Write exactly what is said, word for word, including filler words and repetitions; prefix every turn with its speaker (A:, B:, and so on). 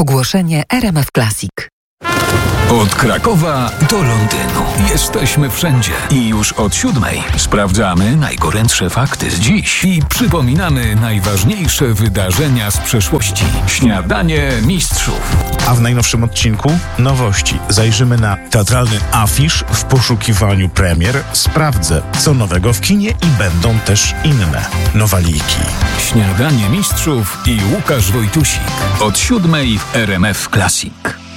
A: Ogłoszenie R M F Classic.
B: Od Krakowa do Londynu. Jesteśmy wszędzie. I już od siódmej sprawdzamy najgorętsze fakty z dziś i przypominamy najważniejsze wydarzenia z przeszłości. Śniadanie mistrzów.
C: A w najnowszym odcinku nowości. Zajrzymy na teatralny afisz w poszukiwaniu premier. Sprawdzę, co nowego w kinie i będą też inne nowaliki.
B: Śniadanie mistrzów i Łukasz Wojtusik. Od siódmej w R M F Classic.